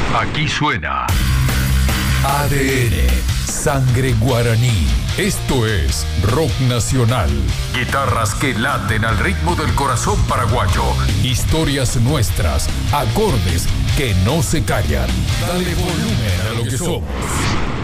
Aquí suena ADN, Sangre Guaraní. Esto es Rock Nacional. Guitarras que laten al ritmo del corazón paraguayo. Historias nuestras, acordes que no se callan. Dale volumen a lo que somos.